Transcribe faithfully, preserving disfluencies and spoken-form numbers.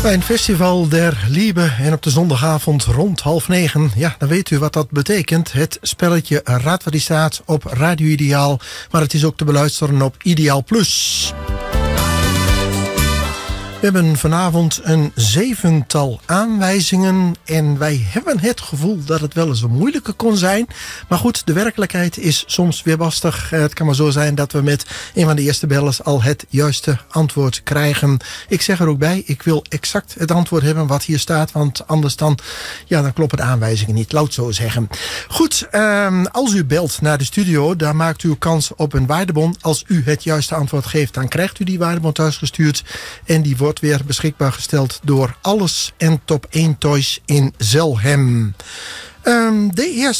Bij een festival der Liebe en op de zondagavond rond half negen. Ja, dan weet u wat dat betekent. Het spelletje Raad waar die staat op Radio Ideaal. Maar het is ook te beluisteren op Ideaal Plus. We hebben vanavond een zevental aanwijzingen en wij hebben het gevoel dat het wel eens een moeilijke kon zijn. Maar goed, de werkelijkheid is soms weerbarstig. Het kan maar zo zijn dat we met een van de eerste bellers al het juiste antwoord krijgen. Ik zeg er ook bij, ik wil exact het antwoord hebben wat hier staat, want anders dan, ja, dan kloppen de aanwijzingen niet, laat zo zeggen. Goed, um, als u belt naar de studio, dan maakt u kans op een waardebon. Als u het juiste antwoord geeft, dan krijgt u die waardebon thuisgestuurd en die wordt weer beschikbaar gesteld door Alles en Top één Toys in Zelhem. Um, de eerste